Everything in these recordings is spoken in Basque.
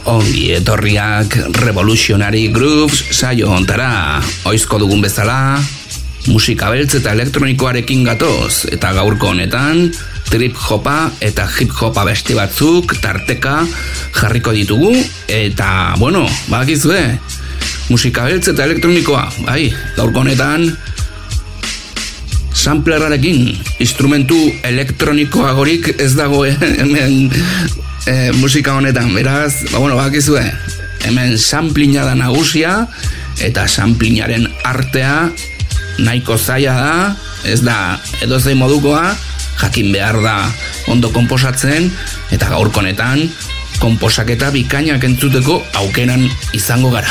ongi etorriak Revolutionary Grooves saio hontara. Oizko dugun bezala, musika beltz eta elektronikoarekin gatoz, eta gaurko honetan, trip hopa eta hip hopa beste batzuk tarteka jarriko ditugu, eta, bueno, bakizue, musika beltz eta elektronikoa, bai, gaurko honetan, samplerrarekin, instrumentu elektronikoagorik ez dago hemen musika honetan, beraz, bakizue, hemen samplina da nagusia, eta samplinaren artea nahiko zaila da, ez da edozein modukoa, jakin behar da ondo konposatzen, eta gaurko honetan, konposaketa bikainak entzuteko aukeran izango gara.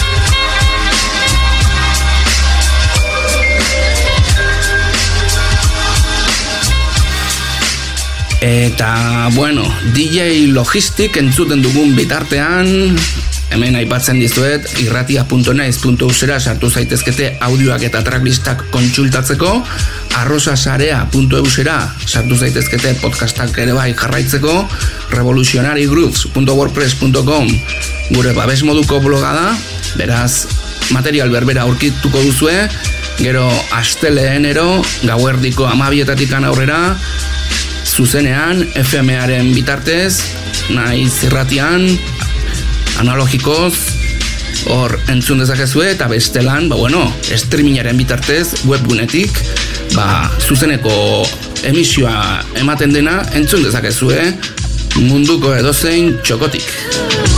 Eta, DJ Logistic entzuten dugun bitartean, hemen aipatzen dizuet, irratia.naiz.eusera sartu zaitezkete audioak eta tracklistak kontsultatzeko, arrosasarea.eusera sartu zaitezkete podcastak ere bai jarraitzeko, revolutionarygrooves.wordpress.com gure babes moduko bloga da, beraz, material berbera aurkituko duzue, gero asteleenero, gauerdiko 12:00 aurrera, zuzenean, FM-aren bitartez, naiz irratian, analogikoz, hor entzun dezakezue, eta bestelan, streamingaren bitartez, webgunetik, zuzeneko emisioa ematen dena, entzun dezakezue, munduko edozein txokotik.